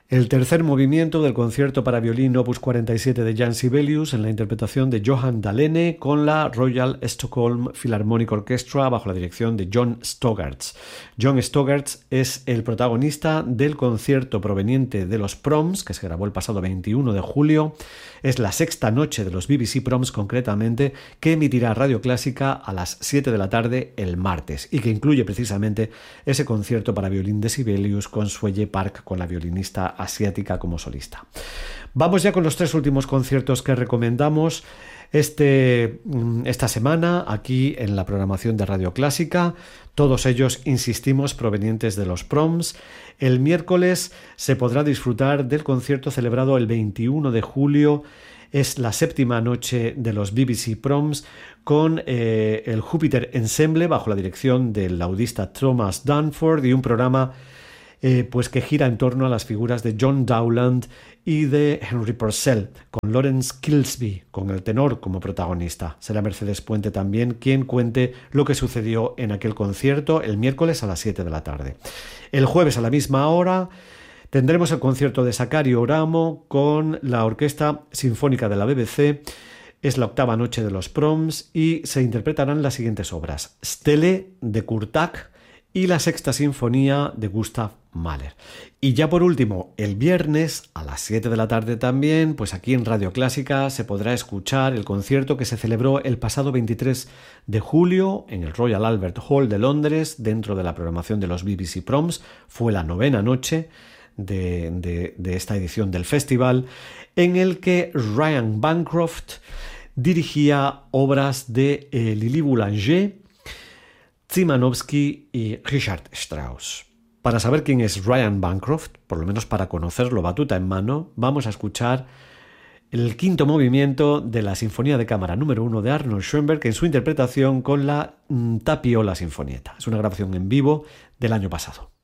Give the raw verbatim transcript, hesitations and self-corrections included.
El tercer movimiento del concierto para violín opus cuarenta y siete de Jan Sibelius en la interpretación de Johan Dahlene con la Royal Stockholm Philharmonic Orchestra bajo la dirección de John Stoggarts. John Stoggarts es el protagonista del concierto proveniente de los Proms, que se grabó el pasado veintiuno de julio. Es la sexta noche de los B B C Proms concretamente, que emitirá Radio Clásica a las siete de la tarde el martes y que incluye precisamente ese concierto para violín de Sibelius con Suelle Park con la violinista asiática como solista. Vamos ya con los tres últimos conciertos que recomendamos este, esta semana aquí en la programación de Radio Clásica. Todos ellos, insistimos, provenientes de los Proms. El miércoles se podrá disfrutar del concierto celebrado el veintiuno de julio. Es la séptima noche de los B B C Proms con eh, el Júpiter Ensemble bajo la dirección del laudista Thomas Dunford y un programa Eh, pues que gira en torno a las figuras de John Dowland y de Henry Purcell, con Lawrence Kilsby, con el tenor como protagonista. Será Mercedes Puente también quien cuente lo que sucedió en aquel concierto el miércoles a las siete de la tarde. El jueves a la misma hora tendremos el concierto de Sakario Oramo con la Orquesta Sinfónica de la B B C. Es la octava noche de los Proms y se interpretarán las siguientes obras: Stele de Kurtak y la Sexta Sinfonía de Gustav Mahler. Y ya por último, el viernes a las siete de la tarde también, pues aquí en Radio Clásica se podrá escuchar el concierto que se celebró el pasado veintitrés de julio en el Royal Albert Hall de Londres, dentro de la programación de los B B C Proms. Fue la novena noche de, de, de esta edición del festival, en el que Ryan Bancroft dirigía obras de eh, Lili Boulanger, Szymanowski y Richard Strauss. Para saber quién es Ryan Bancroft, por lo menos para conocerlo batuta en mano, vamos a escuchar el quinto movimiento de la Sinfonía de Cámara número uno de Arnold Schoenberg en su interpretación con la Tapiola Sinfonietta. Es una grabación en vivo del año pasado.